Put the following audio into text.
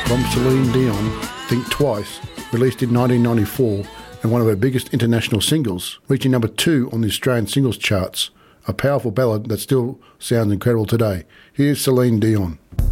from Celine Dion, Think Twice, released in 1994 and one of her biggest international singles, reaching number 2 on the Australian singles charts, a powerful ballad that still sounds incredible today. Here's Celine Dion.